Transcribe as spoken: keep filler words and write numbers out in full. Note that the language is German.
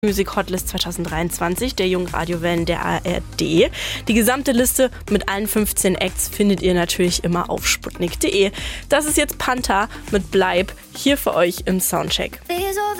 Music Hotlist zwanzig dreiundzwanzig der Jungradiowellen der A R D. Die gesamte Liste mit allen fünfzehn Acts findet ihr natürlich immer auf sputnik punkt de. Das ist jetzt Panther mit Bleib hier für euch im Soundcheck.